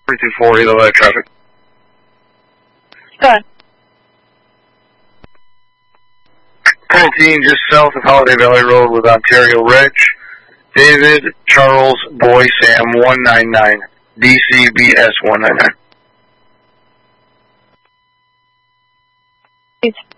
324, either way, traffic. Go ahead. 19, just south of Holiday Valley Road with Ontario Reg. David Charles Boy Sam 199. DCBS 199.